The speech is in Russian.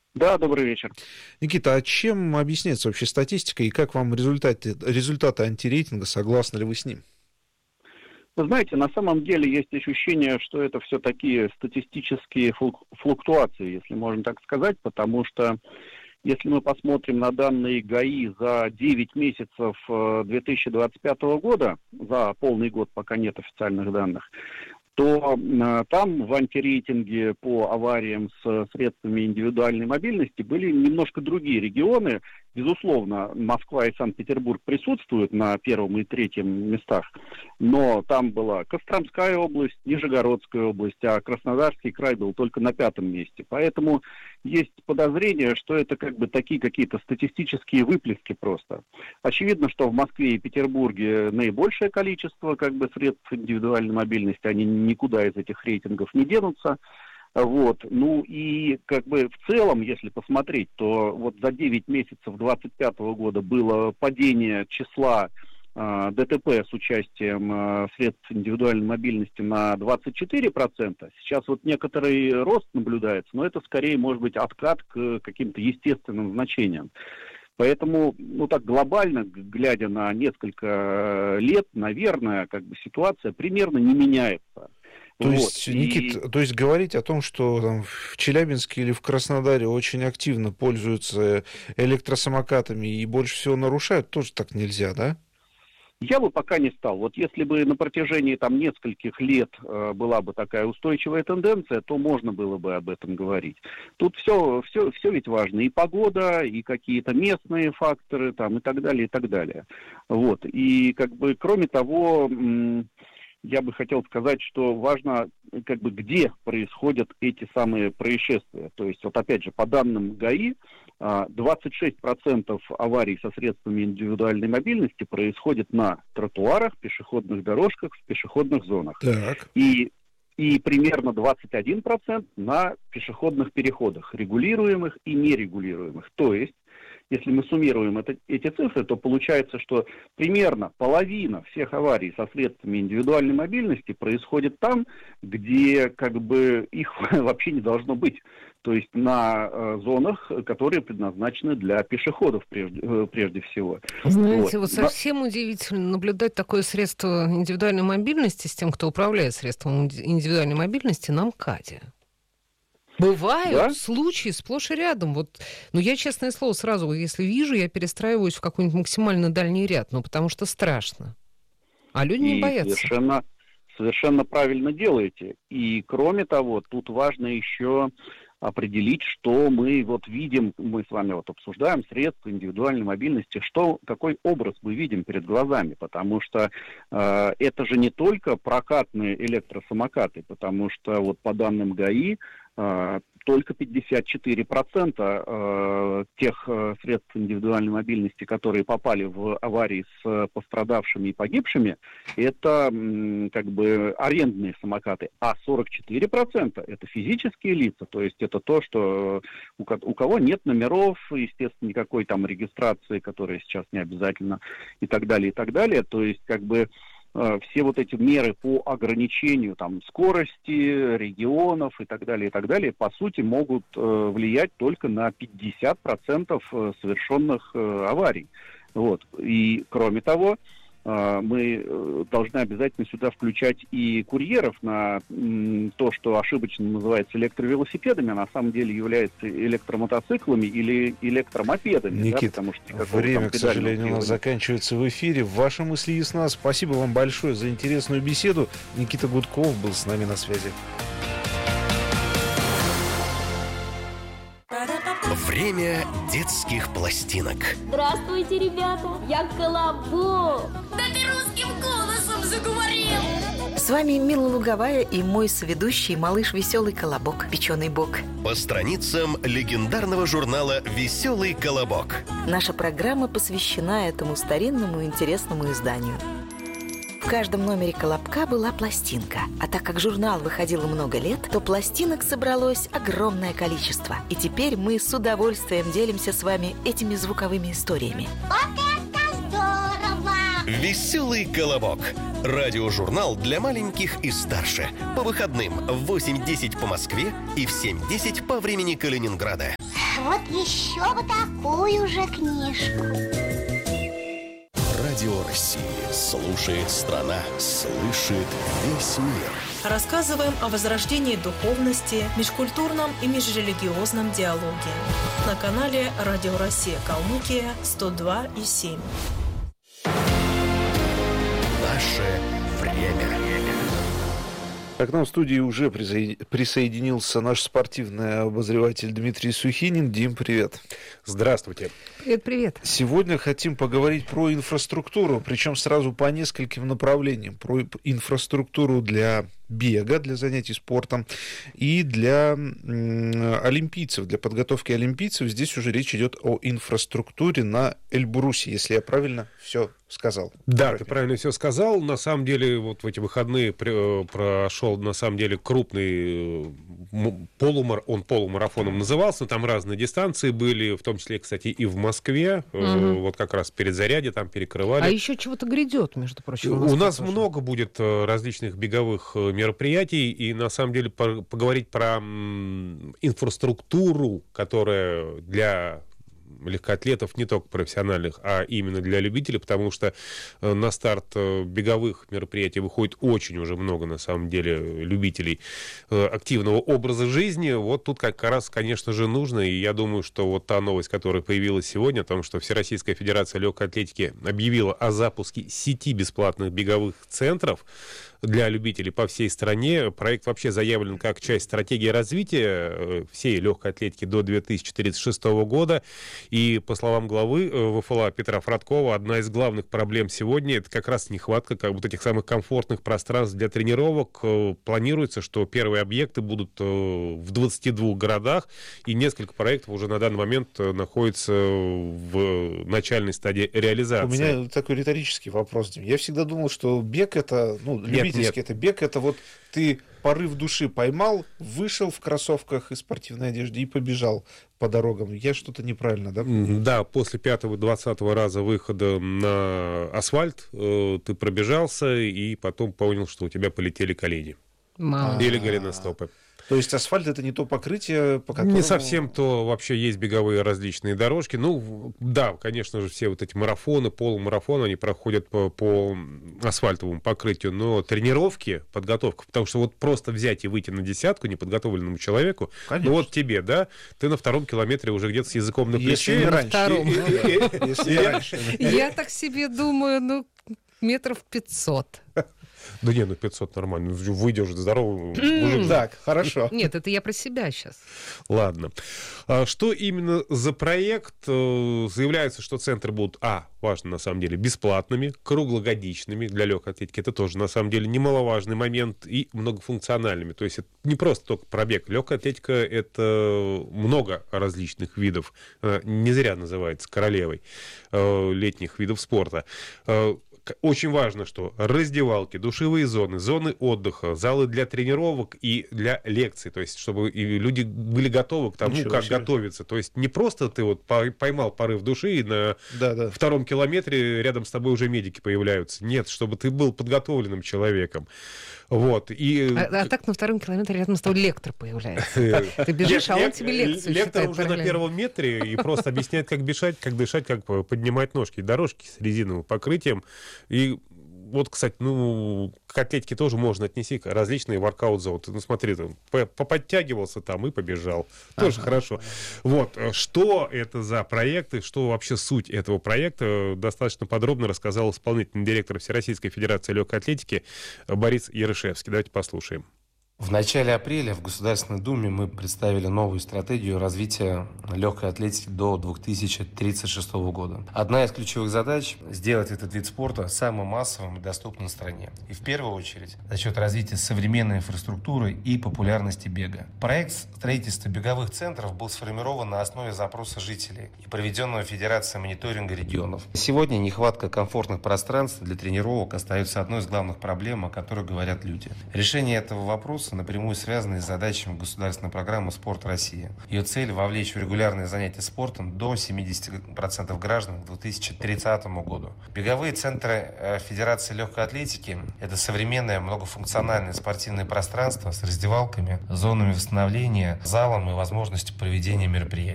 Да, добрый вечер. Никита, а чем объясняется вообще статистика и как вам результаты антирейтинга, согласны ли вы с ним? Вы знаете, на самом деле есть ощущение, что это все такие статистические флуктуации, если можно так сказать, потому что если мы посмотрим на данные ГАИ за 9 месяцев 2025 года, за полный год, пока нет официальных данных, то там в антирейтинге по авариям с средствами индивидуальной мобильности были немножко другие регионы. Безусловно, Москва и Санкт-Петербург присутствуют на первом и третьем местах, но там была Костромская область, Нижегородская область, а Краснодарский край был только на пятом месте. Поэтому есть подозрение, что это как бы такие какие-то статистические выплески просто. Очевидно, что в Москве и Петербурге наибольшее количество как бы средств индивидуальной мобильности, они никуда из этих рейтингов не денутся. Вот. Ну и как бы в целом, если посмотреть, то вот за 9 месяцев 2025 года было падение числа ДТП с участием средств индивидуальной мобильности на 24%. Сейчас вот некоторый рост наблюдается, но это скорее может быть откат к каким-то естественным значениям. Поэтому, ну так глобально, глядя на несколько лет, наверное, как бы ситуация примерно не меняется. То есть, Никит, то есть говорить о том, что там, в Челябинске или в Краснодаре очень активно пользуются электросамокатами и больше всего нарушают, тоже так нельзя, да? Я бы пока не стал. Вот если бы на протяжении там нескольких лет была бы такая устойчивая тенденция, то можно было бы об этом говорить. Тут все ведь важно. И погода, и какие-то местные факторы, там, и так далее, и так далее. Вот. И как бы, кроме того, я бы хотел сказать, что важно, как бы, где происходят эти самые происшествия. То есть, вот опять же, по данным ГАИ, 26% аварий со средствами индивидуальной мобильности происходит на тротуарах, пешеходных дорожках, в пешеходных зонах. Так. И примерно 21% на пешеходных переходах, регулируемых и нерегулируемых. То есть, если мы суммируем эти цифры, то получается, что примерно половина всех аварий со средствами индивидуальной мобильности происходит там, где как бы их вообще не должно быть. То есть на зонах, которые предназначены для пешеходов прежде всего. Знаете, вот совсем удивительно наблюдать такое средство индивидуальной мобильности с тем, кто управляет средством индивидуальной мобильности на МКАДе. Бывают случаи сплошь и рядом. Вот, ну, я, честное слово, сразу, если вижу, я перестраиваюсь в какой-нибудь максимально дальний ряд, ну, потому что страшно. А люди не боятся. Совершенно правильно делаете. И, кроме того, тут важно еще определить, что мы вот видим, мы с вами вот обсуждаем средства индивидуальной мобильности, какой образ мы видим перед глазами, потому что это же не только прокатные электросамокаты, потому что вот по данным ГАИ только 54% тех средств индивидуальной мобильности, которые попали в аварии с пострадавшими и погибшими, это как бы арендные самокаты, а 44% это физические лица, то есть это то, что у кого нет номеров, естественно, никакой там регистрации, которая сейчас не обязательно, и так далее, и так далее, то есть как бы все вот эти меры по ограничению там скорости, регионов и так далее, по сути, могут влиять только на 50% совершенных аварий. Вот. И, кроме того, мы должны обязательно сюда включать и курьеров на то, что ошибочно называется электровелосипедами, а на самом деле является электромотоциклами или электромопедами. Никита, да, время, к сожалению, у нас заканчивается в эфире. Ваши мысли ясна. Спасибо вам большое за интересную беседу. Никита Гудков был с нами на связи. Время детских пластинок. Здравствуйте, ребята! Я Колобок! Да ты русским голосом заговорил! С вами Мила Луговая и мой соведущий малыш Веселый Колобок, Печеный Бок. По страницам легендарного журнала «Веселый Колобок». Наша программа посвящена этому старинному интересному изданию. В каждом номере «Колобка» была пластинка. А так как журнал выходил много лет, то пластинок собралось огромное количество. И теперь мы с удовольствием делимся с вами этими звуковыми историями. Вот это здорово! «Веселый Колобок». Радиожурнал для маленьких и старше. По выходным в 8:10 по Москве и в 7:10 по времени Калининграда. Вот еще вот такую же книжку. Радио России слушает страна, слышит весь мир. Рассказываем о возрождении духовности, межкультурном и межрелигиозном диалоге. На канале Радио Россия Калмыкия 102,7. Наше время. А к нам в студии уже присоединился наш спортивный обозреватель Дмитрий Сухинин. Дим, привет. Здравствуйте. Привет. Сегодня хотим поговорить про инфраструктуру, причем сразу по нескольким направлениям. Про инфраструктуру для бега, для занятий спортом, и для олимпийцев, для подготовки олимпийцев. Здесь уже речь идет о инфраструктуре на Эльбрусе, если я правильно все сказал. Да, ты правильно все сказал. На самом деле, вот в эти выходные прошел, на самом деле, крупный он полумарафоном назывался, но там разные дистанции были, в том числе, кстати, и в Москве. Вот как раз перед Зарядье там перекрывали. А еще чего-то грядет, между прочим. У нас тоже много будет различных беговых мероприятий, и на самом деле поговорить про инфраструктуру, которая для легкоатлетов, не только профессиональных, а именно для любителей, потому что на старт беговых мероприятий выходит очень уже много, на самом деле, любителей активного образа жизни. Вот тут как раз, конечно же, нужно, и я думаю, что вот та новость, которая появилась сегодня, о том, что Всероссийская Федерация Легкой Атлетики объявила о запуске сети бесплатных беговых центров для любителей по всей стране. Проект вообще заявлен как часть стратегии развития всей легкой атлетики до 2036 года. И, по словам главы ВФЛА Петра Фродкова, одна из главных проблем сегодня — это как раз нехватка вот этих самых комфортных пространств для тренировок. Планируется, что первые объекты будут в 22 городах, и несколько проектов уже на данный момент находятся в начальной стадии реализации. У меня такой риторический вопрос, Дим. Я всегда думал, что бег — это, любительский это бег, это вот ты порыв души поймал, вышел в кроссовках и спортивной одежде и побежал по дорогам. Я что-то неправильно, да? Да, после 5-20 раза выхода на асфальт ты пробежался и потом понял, что у тебя полетели колени. Или голеностопы. То есть асфальт — это не то покрытие, по которому... Не совсем то. Вообще есть беговые различные дорожки. Ну, да, конечно же, все вот эти марафоны, полумарафоны, они проходят по асфальтовому покрытию. Но тренировки, подготовка, потому что вот просто взять и выйти на десятку неподготовленному человеку, конечно. Ну вот тебе, да, ты на 2-м километре уже где-то с языком на плече. Я так себе думаю, метров 500. Да не, 500 нормально. Выйдешь здоровый мужик. Так, хорошо. Нет, это я про себя сейчас. Ладно. Что именно за проект? Заявляется, что центры будут, важно на самом деле, бесплатными, круглогодичными для легкой атлетики. Это тоже на самом деле немаловажный момент, и многофункциональными. То есть это не просто только пробег. Легкая атлетика — это много различных видов. Не зря называется королевой летних видов спорта. Очень важно, что раздевалки, душевые зоны, зоны отдыха, залы для тренировок и для лекций. То есть, чтобы и люди были готовы к тому, как готовиться. То есть, не просто ты вот поймал порыв души, и на 2-м километре рядом с тобой уже медики появляются. Нет, чтобы ты был подготовленным человеком. Вот. А так на 2-м километре рядом с тобой лектор появляется. Ты бежишь, а он тебе лекцию читает. Лектор уже на 1-м метре и просто объясняет, как бежать, как дышать, как поднимать ножки. Дорожки с резиновым покрытием. И вот, кстати, к атлетике тоже можно отнести различные воркаут-зоны. Ну, смотри, там, поподтягивался там и побежал. Тоже хорошо. Вот. Что это за проект и что вообще суть этого проекта, достаточно подробно рассказал исполнительный директор Всероссийской Федерации Легкой Атлетики Борис Ярышевский. Давайте послушаем. В начале апреля в Государственной Думе мы представили новую стратегию развития легкой атлетики до 2036 года. Одна из ключевых задач – сделать этот вид спорта самым массовым и доступным в стране. И в первую очередь за счет развития современной инфраструктуры и популярности бега. Проект строительства беговых центров был сформирован на основе запроса жителей и проведенного Федерацией мониторинга регионов. Сегодня нехватка комфортных пространств для тренировок остается одной из главных проблем, о которой говорят люди. Решение этого вопроса напрямую связаны с задачами государственной программы «Спорт России». Ее цель – вовлечь в регулярные занятия спортом до 70% граждан к 2030 году. Беговые центры Федерации легкой атлетики – это современное многофункциональное спортивное пространство с раздевалками, зонами восстановления, залом и возможностью проведения мероприятий.